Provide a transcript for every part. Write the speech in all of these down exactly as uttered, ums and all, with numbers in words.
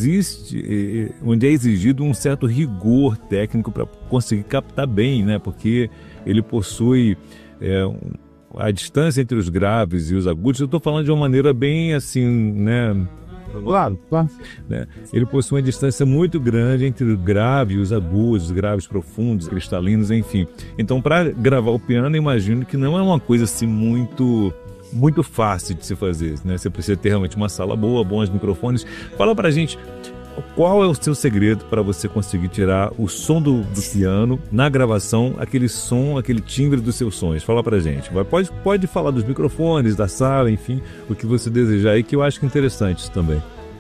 existe, eh, onde é exigido um certo rigor técnico para conseguir captar bem, né? Porque ele possui é, um, a distância entre os graves e os agudos. Eu estou falando de uma maneira bem assim, né? Claro, claro. Né? Ele possui uma distância muito grande entre o grave e os agudos, os graves profundos, cristalinos, enfim. Então, para gravar o piano, eu imagino que não é uma coisa assim muito, muito fácil de se fazer, né? Você precisa ter realmente uma sala boa, bons microfones. Fala pra gente, qual é o seu segredo para você conseguir tirar o som do, do piano na gravação, aquele som, aquele timbre dos seus sons? Fala pra gente. Pode, pode falar dos microfones, da sala, enfim, o que você desejar aí, que eu acho que é interessante isso também.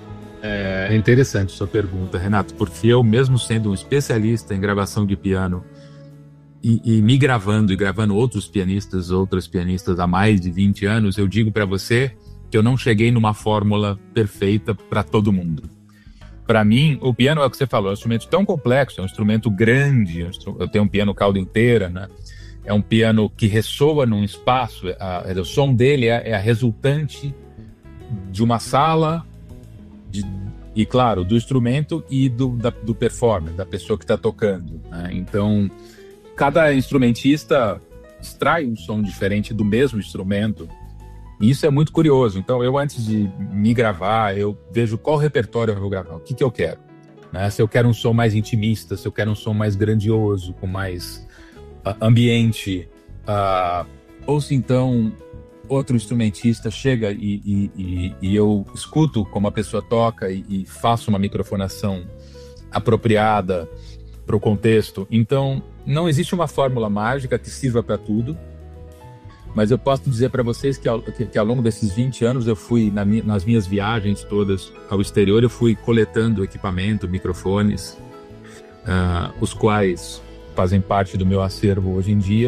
É interessante sua pergunta, Renato, porque eu, mesmo sendo um especialista em gravação de piano e, e me gravando e gravando outros pianistas, outras pianistas há mais de vinte anos, eu digo para você que eu não cheguei numa fórmula perfeita para todo mundo. Para mim, o piano é o que você falou, é um instrumento tão complexo, é um instrumento grande, eu tenho um piano cauda inteira, né? É um piano que ressoa num espaço, a, a, o som dele é, é a resultante de uma sala, de, e claro, do instrumento e do, da, do performer, da pessoa que está tocando, né? Então, cada instrumentista extrai um som diferente do mesmo instrumento. E isso é muito curioso. Então, eu, antes de me gravar, eu vejo qual repertório eu vou gravar, o que, que eu quero, né? Se eu quero um som mais intimista, se eu quero um som mais grandioso, com mais uh, ambiente, uh, ou se então outro instrumentista chega e, e, e, e eu escuto como a pessoa toca e, e faço uma microfonação apropriada para o contexto. Então, não existe uma fórmula mágica que sirva para tudo. Mas eu posso dizer para vocês que ao, que, que ao longo desses vinte anos eu fui, na, nas minhas viagens todas ao exterior, eu fui coletando equipamento, microfones, uh, os quais fazem parte do meu acervo hoje em dia.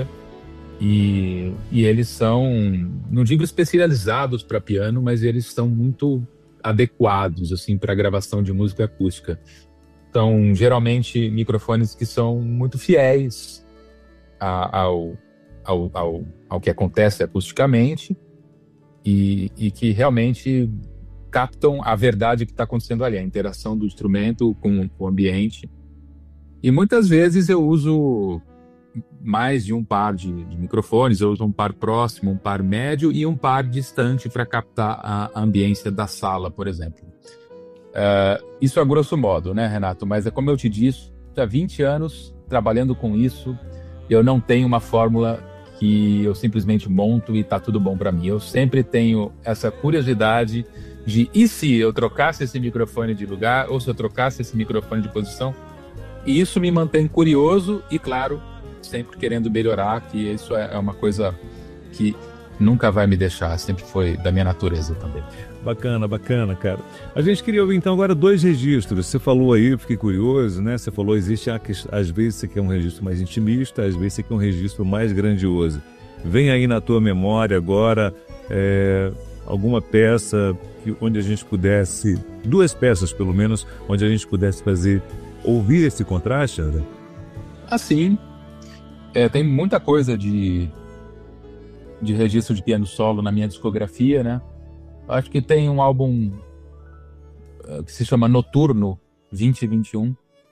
E, e eles são, não digo especializados para piano, mas eles são muito adequados assim, para gravação de música acústica. São geralmente microfones que são muito fiéis a, ao... Ao, ao, ao que acontece acusticamente e, e que realmente captam a verdade que está acontecendo ali, a interação do instrumento com, com o ambiente. E muitas vezes eu uso mais de um par de, de microfones, eu uso um par próximo, um par médio e um par distante para captar a ambiência da sala, por exemplo. Uh, isso a grosso modo, né, Renato? Mas é como eu te disse, há vinte anos trabalhando com isso, eu não tenho uma fórmula que eu simplesmente monto e tá tudo bom para mim. Eu sempre tenho essa curiosidade de, e se eu trocasse esse microfone de lugar, ou se eu trocasse esse microfone de posição? E isso me mantém curioso e, claro, sempre querendo melhorar, que isso é uma coisa que nunca vai me deixar, sempre foi da minha natureza também. Bacana, bacana, cara. A gente queria ouvir então agora dois registros. Você falou aí, eu fiquei curioso, né? Você falou, existe, às vezes você quer um registro mais intimista, às vezes você quer um registro mais grandioso. Vem aí na tua memória agora é, alguma peça que, onde a gente pudesse, duas peças pelo menos, onde a gente pudesse fazer, ouvir esse contraste, André? Assim, é, tem muita coisa de, de registro de piano solo na minha discografia, né? Acho que tem um álbum uh, que se chama Noturno vinte vinte e um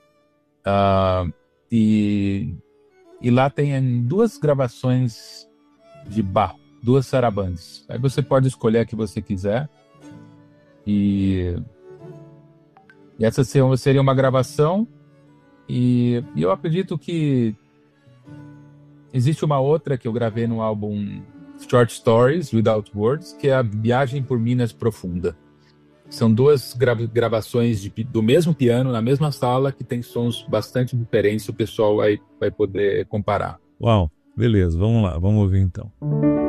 uh, e, e lá tem duas gravações de Bach, duas sarabandes. Aí você pode escolher a que você quiser e, e essa seria uma gravação e, e eu acredito que existe uma outra que eu gravei no álbum Short Stories Without Words, que é a Viagem por Minas Profunda. São duas gra- gravações de, do mesmo piano, na mesma sala, que tem sons bastante diferentes, o pessoal vai, vai poder comparar. Uau, beleza, vamos lá, vamos ouvir então.